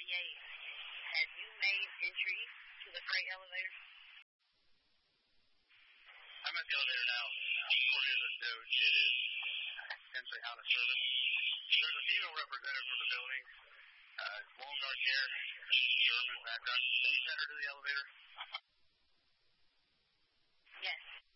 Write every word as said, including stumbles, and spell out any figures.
eight. Have you made entry to the freight elevator? I'm at the elevator now. What is it, though? It is essentially out of service. There's a female representative for the building. Uh, long dark hair, German background. Can you send her to the elevator? Yes.